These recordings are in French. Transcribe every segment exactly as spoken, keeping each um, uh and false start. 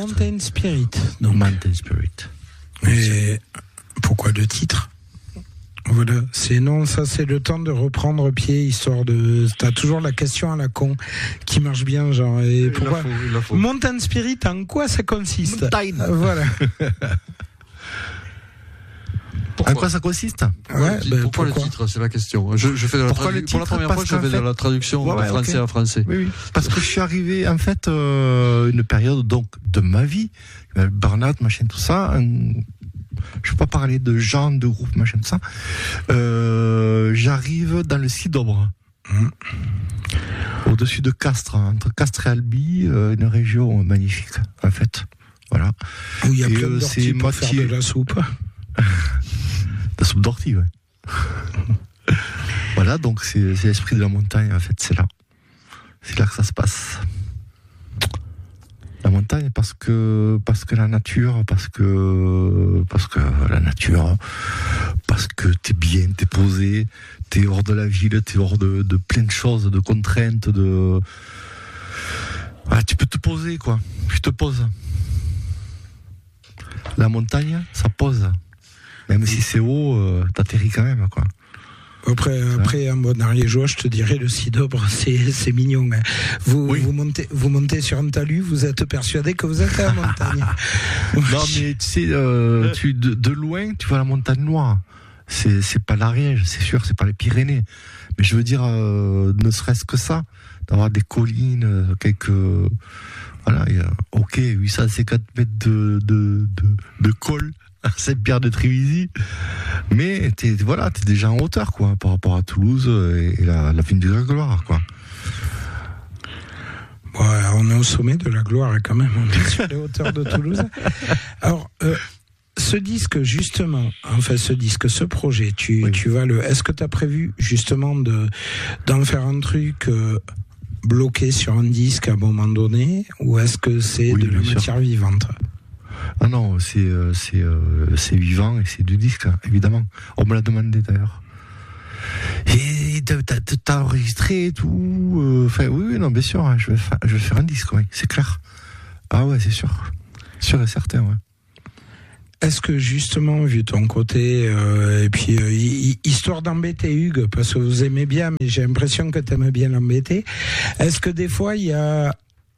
Mountain Spirit. Donc. Mountain Spirit. Et pourquoi le titre ? Voilà, c'est non, ça c'est le temps de reprendre pied, histoire de... T'as toujours la question à la con qui marche bien, genre... Et pourquoi... Il la faut, il la faut. Mountain Spirit, en quoi ça consiste ? Mountain. Euh, Voilà. En quoi ça consiste ? Pourquoi, Ouais, le, ben, pourquoi, pourquoi le titre ? C'est la question. Je, je fais de la Pourquoi tradu- le Pour la titre ? première Parce fois, je qu'en fais fait- de la traduction Ouais, de ouais, français okay. à français. Oui, oui. Parce que je suis arrivé, en fait, euh, une période donc de ma vie, euh, burn-out, machin, tout ça. Un... Je ne vais pas parler de gens, de groupes, machin, tout ça. Euh, j'arrive dans le Cidobre, mmh. au-dessus de Castres, entre Castres et Albi, euh, une région magnifique, en fait. Voilà. Où il y a et plein euh, d'orties c'est pour moitié... faire de la soupe. La soupe d'ortie, ouais. Voilà, donc c'est, c'est l'esprit de la montagne, en fait, c'est là. C'est là que ça se passe. La montagne, parce que, parce que la nature, parce que, parce que la nature, parce que t'es bien, t'es posé, t'es hors de la ville, t'es hors de, de plein de choses, de contraintes, de, ah, tu peux te poser, quoi. Tu te poses. La montagne, ça pose. Même si c'est haut, euh, t'atterris quand même, quoi. Après, après un bon ariégeois, je te dirais, le Cidobre, c'est, c'est mignon. Hein. Vous, oui. vous, montez, vous montez sur un talus, vous êtes persuadé que vous êtes à la montagne. Non, mais tu sais, euh, tu, de, de loin, tu vois la montagne noire. C'est, c'est pas l'Ariège, c'est sûr, c'est pas les Pyrénées. Mais je veux dire, euh, ne serait-ce que ça, d'avoir des collines, quelques... Voilà, il y a, ok, huit cent cinquante mètres de, de, de, de col à Saint-Pierre-de-Trévisy, mais t'es, voilà, t'es déjà en hauteur, quoi, par rapport à Toulouse et, et la, la ville de la gloire, quoi. Ouais, on est au sommet de la gloire, quand même, on est sur les hauteurs de Toulouse. Alors, euh, ce disque, justement, enfin, ce disque, ce projet, tu, oui. tu vas le, est-ce que t'as prévu, justement, de, d'en faire un truc, euh, bloqué sur un disque à un moment donné, ou est-ce que c'est oui, de la matière sûr. vivante ? Ah non, c'est euh, c'est euh, c'est vivant et c'est du disque, hein, évidemment. On me l'a demandé d'ailleurs. Et t'as, t'as enregistré et tout. Enfin, euh, oui, oui, non, bien sûr, hein, je vais faire, je vais faire un disque, oui, c'est clair. Ah ouais, c'est sûr, sûr et certain, ouais. Est-ce que justement, vu ton côté, euh, et puis euh, histoire d'embêter Hugues, parce que vous aimez bien, mais j'ai l'impression que tu aimes bien l'embêter, est-ce que des fois, il y a...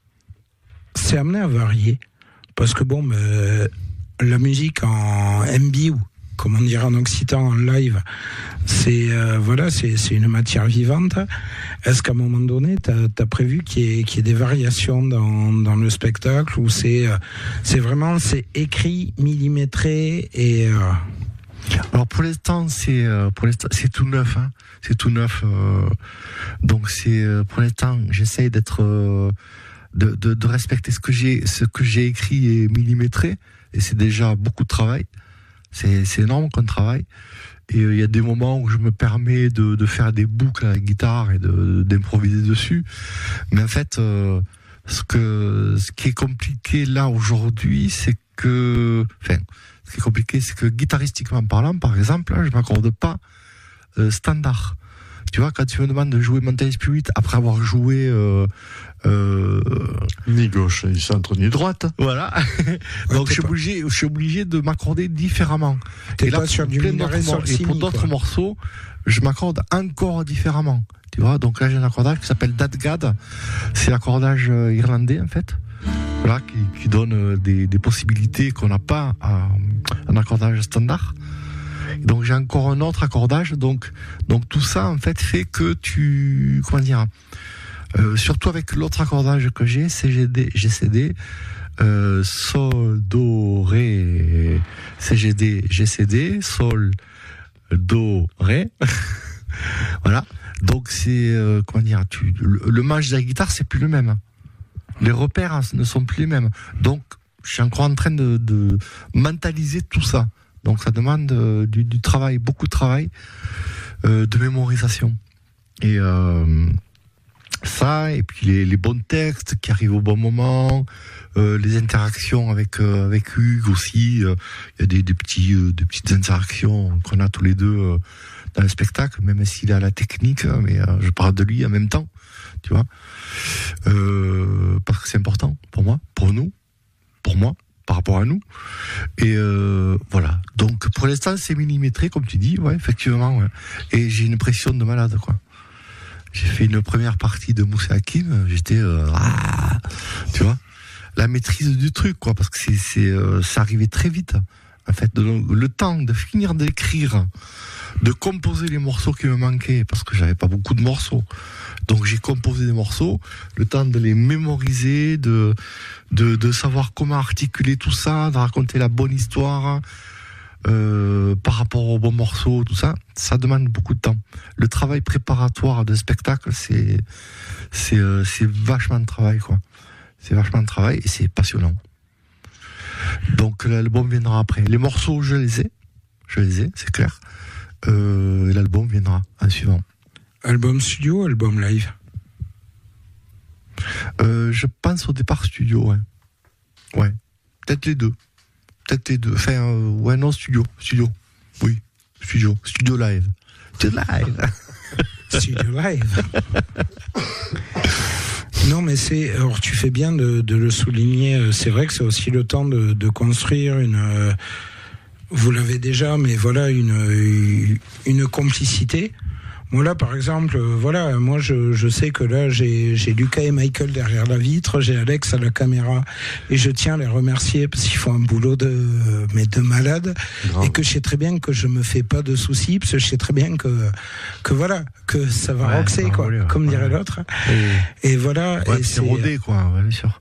c'est amené à varier ? Parce que bon, euh, la musique en M B, ou comme on dirait en occitan, en live, c'est, euh, voilà, c'est, c'est une matière vivante. Est-ce qu'à un moment donné, tu as prévu qu'il y ait, qu'il y ait des variations dans, dans le spectacle, ou c'est, euh, c'est vraiment c'est écrit, millimétré et... Euh... Alors pour l'instant, c'est, euh, pour l'instant, c'est tout neuf. Hein. C'est tout neuf. Euh, donc c'est, euh, pour l'instant, j'essaye d'être... Euh, De, de, de respecter ce que j'ai, ce que j'ai écrit et millimétré, et c'est déjà beaucoup de travail. C'est, c'est énorme comme travail. Et il euh, y a des moments où je me permets de, de faire des boucles à la guitare et de, d'improviser dessus. Mais en fait, euh, ce que, ce qui est compliqué là aujourd'hui, c'est que, enfin, ce qui est compliqué, c'est que guitaristiquement parlant, par exemple, là, je m'accorde pas euh, standard. Tu vois, quand tu me demandes de jouer Mountain Spirit après avoir joué euh, euh, ni gauche, ni centre, ni droite. Voilà. Donc ouais, je suis obligé, je suis obligé de m'accorder différemment. T'es et là, pas sur du d'autres mor- et pour d'autres quoi. morceaux, je m'accorde encore différemment. Tu vois, donc là j'ai un accordage qui s'appelle Dadgad. C'est l'accordage irlandais en fait. Voilà, qui, qui donne des, des possibilités qu'on n'a pas à un accordage standard. Donc j'ai encore un autre accordage, donc donc tout ça en fait fait que tu comment dire, euh, surtout avec l'autre accordage que j'ai, C G D, G C D, euh, Sol, Do, Ré, C G D, G C D, Sol, Do, Ré, voilà. Donc c'est euh, comment dire, tu, le, le manche de la guitare c'est plus le même, les repères ne sont plus les mêmes, donc je suis encore en train de, de mentaliser tout ça. Donc ça demande euh, du, du travail, beaucoup de travail, euh, de mémorisation. Et euh, ça, et puis les, les bons textes qui arrivent au bon moment, euh, les interactions avec euh, avec Hugues aussi. Il euh, y a des, des petits, euh, des petites interactions qu'on a tous les deux euh, dans le spectacle, même s'il a la technique, mais euh, je parle de lui en même temps, tu vois, euh, parce que c'est important pour moi, pour nous, pour moi. rapport à nous. Et euh, voilà. Donc pour l'instant, c'est millimétré, comme tu dis, ouais, effectivement. Ouais. Et j'ai une pression de malade, quoi. J'ai fait une première partie de Moussa Hakim, j'étais, euh, ah, tu vois, la maîtrise du truc, quoi, parce que c'est, c'est, euh, ça arrivait très vite. En fait, de, le temps de finir d'écrire, de composer les morceaux qui me manquaient, parce que j'avais pas beaucoup de morceaux. Donc j'ai composé des morceaux, le temps de les mémoriser, de, de, de savoir comment articuler tout ça, de raconter la bonne histoire. Euh, par rapport aux bons morceaux, tout ça, ça demande beaucoup de temps. Le travail préparatoire de spectacle, c'est c'est euh, c'est vachement de travail, quoi. C'est vachement de travail et c'est passionnant. Donc l'album viendra après. Les morceaux, je les ai, je les ai, c'est clair. Euh, et l'album viendra en suivant. Album studio, album live. Euh, je pense au départ studio, ouais. Ouais, peut-être les deux. Peut-être les deux. Enfin, euh, ouais, non, studio. Studio. Oui, studio. Studio live. Studio live. Studio live. Non, mais c'est. Alors, tu fais bien de, de le souligner. C'est vrai que c'est aussi le temps de, de construire une. Euh, vous l'avez déjà, mais voilà, une, une complicité. Moi là, par exemple, euh, voilà, moi je, je sais que là j'ai, j'ai Lucas et Michael derrière la vitre, j'ai Alex à la caméra, et je tiens à les remercier parce qu'ils font un boulot de mais de malade, et que je sais très bien que je me fais pas de soucis, parce que je sais très bien que que voilà, que ça va ouais, roxer quoi, rouler, ouais, comme ouais. dirait l'autre. Et, et voilà. Ouais, et c'est, c'est rodé quoi, ouais, bien sûr.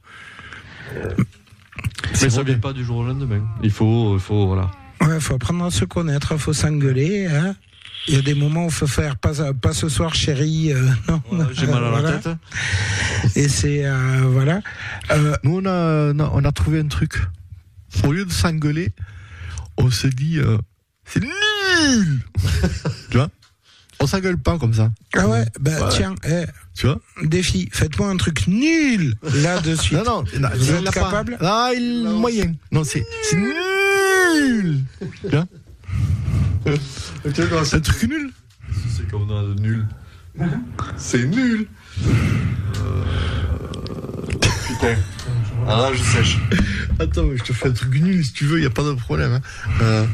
Mais ça vient pas du jour au lendemain. Il faut, il faut voilà. Ouais, faut apprendre à se connaître, faut s'engueuler, hein. Il y a des moments où il faut faire pas, pas ce soir, chérie. Euh, non. Ouais, j'ai mal à voilà. la tête. Et c'est euh, voilà. Euh, Nous on a, on a trouvé un truc. Au lieu de s'engueuler, on se dit euh, c'est nul. Tu vois? On s'engueule pas comme ça. Ah ouais. Bah ouais. Tiens, eh, tu vois? Défi. Faites-moi un truc nul là de suite. Non non. non vous êtes capable? Ah, il non. moyen. Non c'est c'est nul. Tu vois? C'est un truc nul. C'est comme on a de nul. C'est nul. Euh... Putain. Ah là, je sèche. Attends, mais je te fais un truc nul si tu veux, y a pas de problème. Hein. Euh...